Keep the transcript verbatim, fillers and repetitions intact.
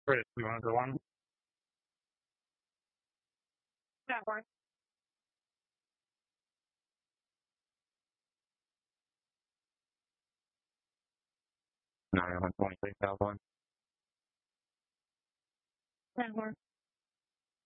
Chris, you want to go on? That works. nine one twenty-six South one. That works.